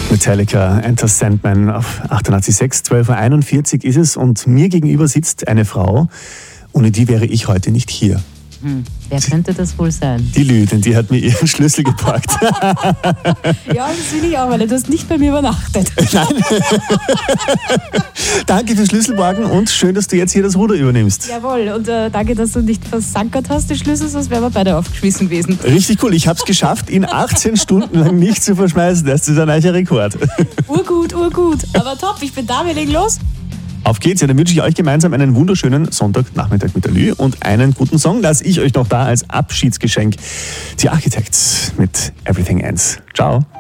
Metallica, Enter Sandman auf 88.6, 12.41 Uhr ist es und mir gegenüber sitzt eine Frau, ohne die wäre ich heute nicht hier. Wer könnte das wohl sein? Die Lü, denn die hat mir ihren Schlüssel geparkt. Ja, das will ich auch, weil du hast nicht bei mir übernachtet. Nein. Danke fürs Schlüsselborgen und schön, dass du jetzt hier das Ruder übernimmst. Jawohl, und danke, dass du nicht versankert hast, die Schlüssel, sonst wären wir beide aufgeschmissen gewesen. Richtig cool, ich habe es geschafft, ihn 18 Stunden lang nicht zu verschmeißen. Das ist ein neuer Rekord. Urgut. Aber top, ich bin da, wir legen los. Auf geht's, ja, dann wünsche ich euch gemeinsam einen wunderschönen Sonntagnachmittag mit der Lü und einen guten Song lasse ich euch noch da als Abschiedsgeschenk. Die Architects mit Everything Ends. Ciao.